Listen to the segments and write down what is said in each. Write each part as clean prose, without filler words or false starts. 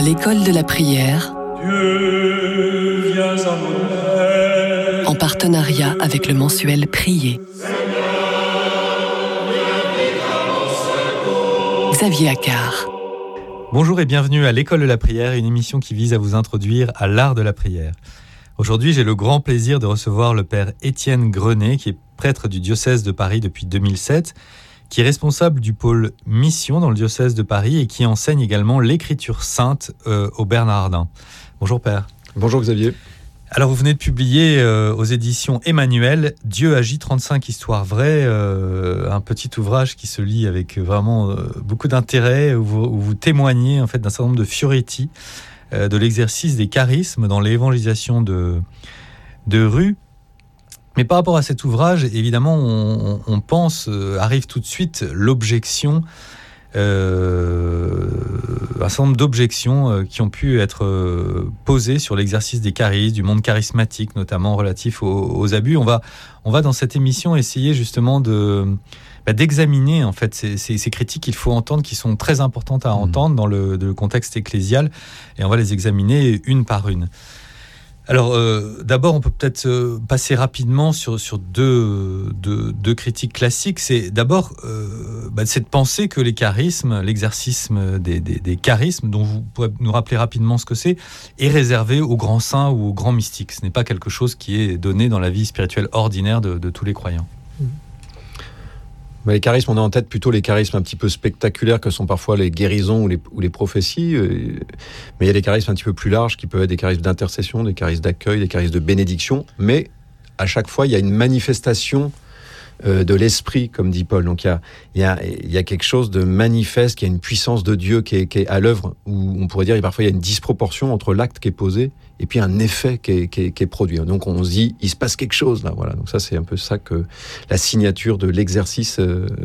l'école de la prière, Dieu, viens à mon aide. en partenariat avec le mensuel Prier. Xavier Accard. Bonjour et bienvenue à l'école de la prière, une émission qui vise à vous introduire à l'art de la prière. Aujourd'hui, j'ai le grand plaisir de recevoir le père Étienne Grenet, qui est prêtre du diocèse de Paris depuis 2007, qui est responsable du pôle mission dans le diocèse de Paris et qui enseigne également l'écriture sainte au Bernardin. Bonjour père. Bonjour Xavier. Alors vous venez de publier aux éditions Emmanuel « Dieu agit 35 histoires vraies », un petit ouvrage qui se lit avec vraiment beaucoup d'intérêt, où vous témoignez en fait d'un certain nombre de fioretti de l'exercice des charismes dans l'évangélisation de rue. Mais par rapport à cet ouvrage, évidemment, on pense, arrive tout de suite l'objection, un certain nombre d'objections qui ont pu être posées sur l'exercice des charismes, du monde charismatique, notamment relatif aux abus. On va dans cette émission essayer justement d'examiner en fait ces critiques qu'il faut entendre, qui sont très importantes à entendre dans le contexte ecclésial, et on va les examiner une par une. Alors, d'abord, on peut peut-être passer rapidement sur deux critiques classiques. C'est d'abord c'est de penser que les charismes, l'exercice des charismes, dont vous pouvez nous rappeler rapidement ce que c'est, est réservé aux grands saints ou aux grands mystiques. Ce n'est pas quelque chose qui est donné dans la vie spirituelle ordinaire de tous les croyants. Les charismes, on a en tête plutôt les charismes un petit peu spectaculaires que sont parfois les guérisons ou les prophéties. Mais il y a des charismes un petit peu plus larges qui peuvent être des charismes d'intercession, des charismes d'accueil, des charismes de bénédiction. Mais à chaque fois, il y a une manifestation de l'esprit, comme dit Paul. Donc il y a quelque chose de manifeste, qui a une puissance de Dieu qui est à l'œuvre, où on pourrait dire parfois il y a une disproportion entre l'acte qui est posé et puis un effet qui est produit. Donc on se dit, il se passe quelque chose là. Voilà. Donc ça, c'est un peu ça que la signature de l'exercice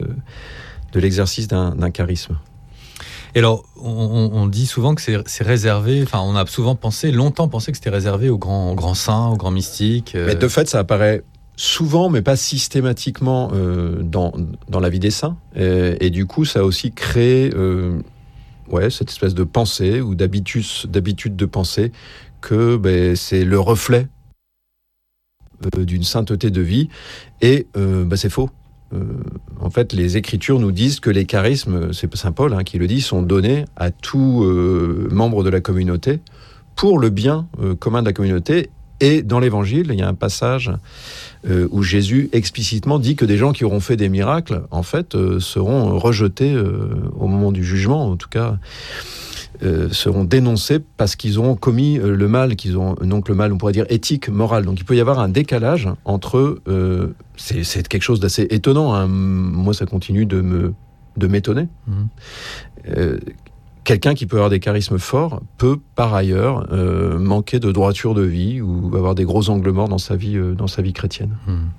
d'un charisme. Et alors, on dit souvent que c'est réservé, enfin on a souvent longtemps pensé que c'était réservé aux grands saints, aux grands mystiques. Mais de fait, ça apparaît souvent, mais pas systématiquement dans la vie des saints. Et du coup, ça a aussi créé cette espèce de pensée ou d'habitude de penser que c'est le reflet d'une sainteté de vie. Et c'est faux. En fait, les Écritures nous disent que les charismes, c'est Saint Paul qui le dit, sont donnés à tout membre de la communauté pour le bien commun de la communauté. Et dans l'Évangile, il y a un passage où Jésus explicitement dit que des gens qui auront fait des miracles, en fait, seront rejetés au moment du jugement, en tout cas, seront dénoncés parce qu'ils auront commis le mal, donc le mal, on pourrait dire éthique, moral. Donc il peut y avoir un décalage entre... c'est quelque chose d'assez étonnant. Moi, ça continue de m'étonner. Quelqu'un qui peut avoir des charismes forts peut, par ailleurs, manquer de droiture de vie ou avoir des gros angles morts dans sa vie chrétienne.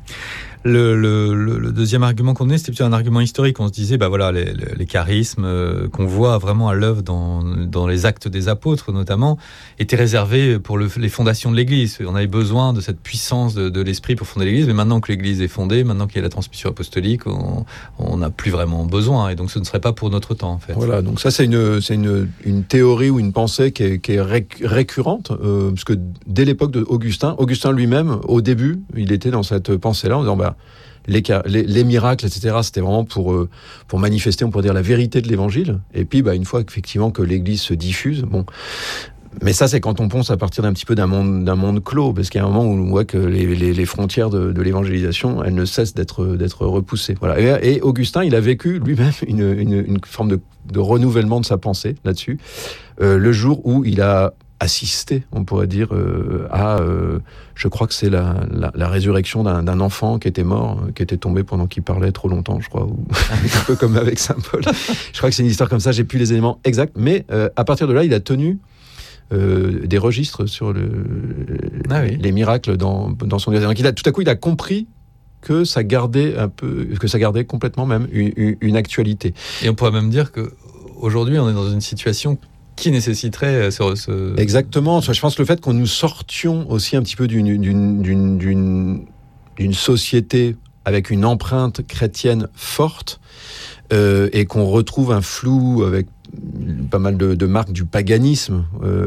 Le deuxième argument qu'on donnait, c'était plutôt un argument historique. On se disait, les charismes qu'on voit vraiment à l'œuvre dans les actes des apôtres, notamment, étaient réservés pour les fondations de l'Église. On avait besoin de cette puissance de l'Esprit pour fonder l'Église, mais maintenant que l'Église est fondée, maintenant qu'il y a la transmission apostolique, on n'a plus vraiment besoin, et donc ce ne serait pas pour notre temps, en fait. Voilà, donc ça, c'est une théorie ou une pensée qui est récurrente, parce que dès l'époque d'Augustin, Augustin lui-même, au début, il était dans cette pensée-là, en disant, les miracles, etc., c'était vraiment pour manifester, on pourrait dire, la vérité de l'Évangile. Et puis, une fois effectivement que l'Église se diffuse, mais ça, c'est quand on pense à partir d'un petit peu d'un monde clos, parce qu'il y a un moment où on voit que les frontières de l'évangélisation, elles ne cessent d'être repoussées. Voilà. Et Augustin, il a vécu lui-même une forme de renouvellement de sa pensée là-dessus, le jour où il a assisté, on pourrait dire, je crois que c'est la résurrection d'un enfant qui était mort, qui était tombé pendant qu'il parlait trop longtemps, je crois, ou un peu comme avec Saint Paul. Je crois que c'est une histoire comme ça, j'ai plus les éléments exacts, mais à partir de là, il a tenu des registres sur les miracles dans son diocèse. Donc tout à coup, il a compris que ça gardait complètement même une actualité. Et on pourrait même dire qu'aujourd'hui, on est dans une situation qui nécessiterait ce... Exactement. Je pense que le fait qu'on nous sortions aussi un petit peu d'une société avec une empreinte chrétienne forte et qu'on retrouve un flou avec pas mal de marques du paganisme,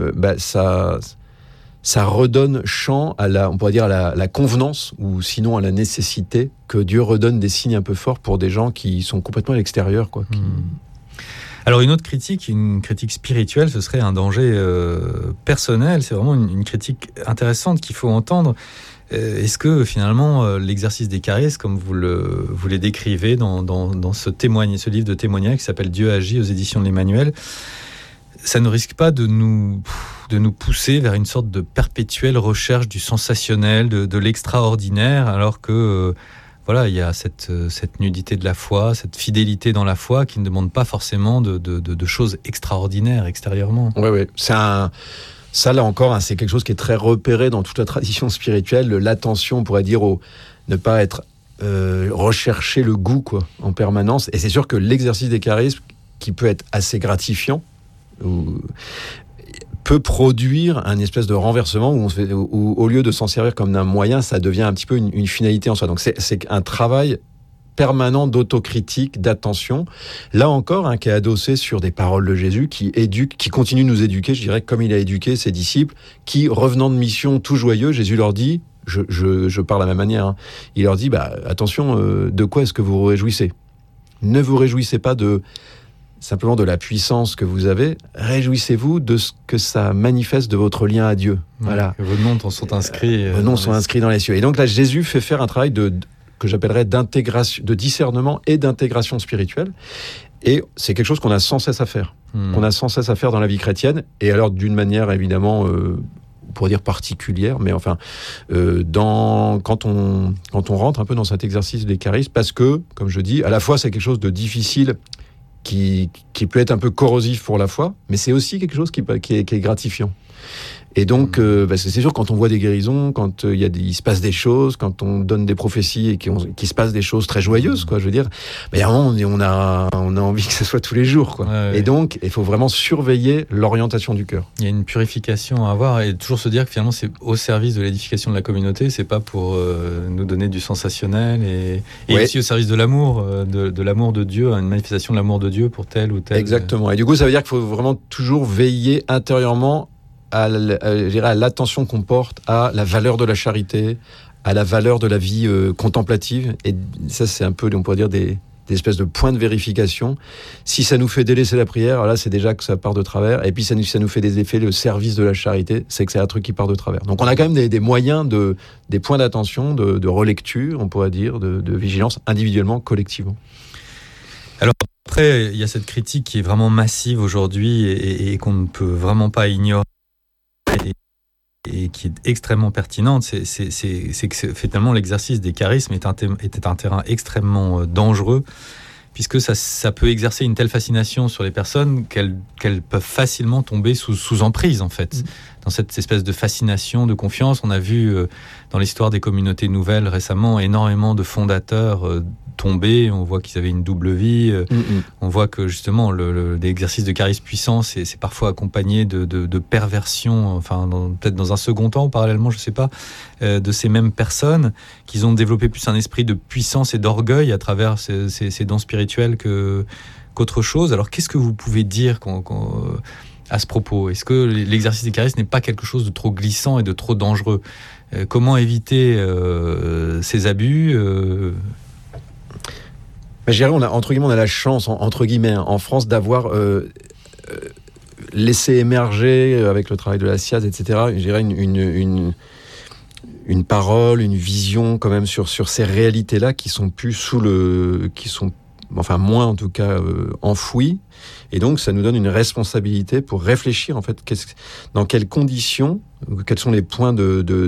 ça redonne champ à on pourrait dire à la convenance, ou sinon à la nécessité que Dieu redonne des signes un peu forts pour des gens qui sont complètement à l'extérieur, quoi. Alors une autre critique, une critique spirituelle, ce serait un danger personnel. C'est vraiment une critique intéressante qu'il faut entendre. Est-ce que finalement l'exercice des charismes, comme vous les décrivez dans ce livre de témoignage qui s'appelle Dieu agit aux éditions de l'Emmanuel, ça ne risque pas de nous pousser vers une sorte de perpétuelle recherche du sensationnel, de l'extraordinaire, alors que il y a cette nudité de la foi, cette fidélité dans la foi qui ne demande pas forcément de choses extraordinaires extérieurement. Oui. Ça, là encore, c'est quelque chose qui est très repéré dans toute la tradition spirituelle, l'attention, on pourrait dire, ne pas être rechercher le goût, quoi, en permanence. Et c'est sûr que l'exercice des charismes, qui peut être assez gratifiant, peut produire un espèce de renversement où au lieu de s'en servir comme d'un moyen, ça devient un petit peu une finalité en soi. Donc c'est un travail permanent d'autocritique, d'attention. Là encore, qui est adossé sur des paroles de Jésus, qui continue de nous éduquer, je dirais, comme il a éduqué ses disciples, qui, revenant de mission tout joyeux, Jésus leur dit, je parle à ma manière, il leur dit, attention, de quoi est-ce que vous vous réjouissez ? Ne vous réjouissez pas simplement de la puissance que vous avez, réjouissez-vous de ce que ça manifeste de votre lien à Dieu. Voilà. Que vos noms sont inscrits. Vos noms sont inscrits dans les cieux. Et donc là, Jésus fait faire un travail que j'appellerais d'intégration, de discernement et d'intégration spirituelle. Et c'est quelque chose qu'on a sans cesse à faire. Qu'on a sans cesse à faire dans la vie chrétienne. Et alors, d'une manière, évidemment, on pourrait dire particulière, mais enfin, quand on rentre un peu dans cet exercice des charismes, parce que, comme je dis, à la fois, c'est quelque chose de difficile, qui peut être un peu corrosif pour la foi, mais c'est aussi quelque chose qui est gratifiant. Et donc, c'est sûr, quand on voit des guérisons, quand il se passe des choses, quand on donne des prophéties et qu'il se passe des choses très joyeuses, quoi, je veux dire, il y a un moment, on a envie que ce soit tous les jours, quoi. Ouais. Et donc, il faut vraiment surveiller l'orientation du cœur. Il y a une purification à avoir et toujours se dire que finalement, c'est au service de l'édification de la communauté, c'est pas pour nous donner du sensationnel et aussi au service de l'amour, de l'amour de Dieu, une manifestation de l'amour de Dieu pour tel ou tel. Exactement. Et du coup, ça veut dire qu'il faut vraiment toujours veiller intérieurement à l'attention qu'on porte à la valeur de la charité, à la valeur de la vie contemplative. Et ça, c'est un peu, on pourrait dire, des espèces de points de vérification. Si ça nous fait délaisser la prière, alors là, c'est déjà que ça part de travers. Et puis, ça nous fait des effets, le service de la charité, c'est que c'est un truc qui part de travers. Donc, on a quand même des moyens, des points d'attention, de relecture, on pourrait dire, de vigilance, individuellement, collectivement. Alors, après, il y a cette critique qui est vraiment massive aujourd'hui et qu'on ne peut vraiment pas ignorer. Et qui est extrêmement pertinente, c'est que finalement l'exercice des charismes était un terrain extrêmement dangereux, puisque ça peut exercer une telle fascination sur les personnes qu'elles peuvent facilement tomber sous emprise, en fait. Dans cette espèce de fascination, de confiance. On a vu dans l'histoire des communautés nouvelles récemment énormément de fondateurs tomber. On voit qu'ils avaient une double vie. On voit que justement l'exercice de charisme puissant, c'est parfois accompagné de perversion, enfin peut-être dans un second temps, parallèlement, je ne sais pas, de ces mêmes personnes qui ont développé plus un esprit de puissance et d'orgueil à travers ces dons spirituels qu'autre chose. Alors qu'est-ce que vous pouvez dire à ce propos? Est-ce que l'exercice des charismes n'est pas quelque chose de trop glissant et de trop dangereux? Comment éviter ces abus Je dirais, on a la chance, entre guillemets, en France, d'avoir laissé émerger, avec le travail de la SIAZ, etc., je dirais une parole, une vision quand même sur ces réalités-là qui sont plus enfin moins en tout cas enfouies. Et donc, ça nous donne une responsabilité pour réfléchir, en fait, dans quelles conditions, quels sont les points de